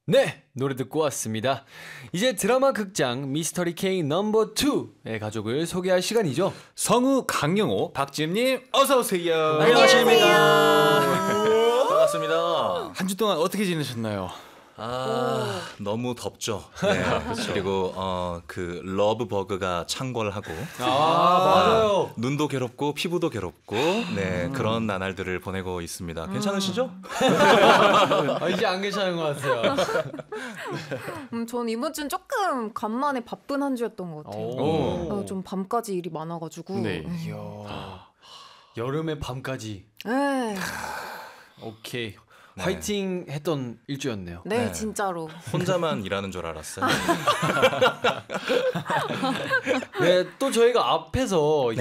네, 노래 듣고 왔습니다. 이제 드라마 극장 미스터리 K 넘버 2의 가족을 소개할 시간이죠. 성우 강영호, 박지은님 어서 오세요. 안녕하십니까. 반갑습니다. 한 주 동안 어떻게 지내셨나요? 너무 덥죠. 네. 그리고 그 러브 버그가 창궐하고 맞아요. 눈도 괴롭고 피부도 괴롭고 네 그런 나날들을 보내고 있습니다. 괜찮으시죠? 이제 안 괜찮은 것 같아요. 전 이번 주는 조금 간만에 바쁜 한 주였던 것 같아요. 좀 밤까지 일이 많아가지고. 네. 이야, 여름의 밤까지. 네. 오케이. 네. 화이팅 했던 일주였네요. 네, 네. 진짜로. 혼자만 일하는 줄 알았어요. 네, 또 저희가 앞에서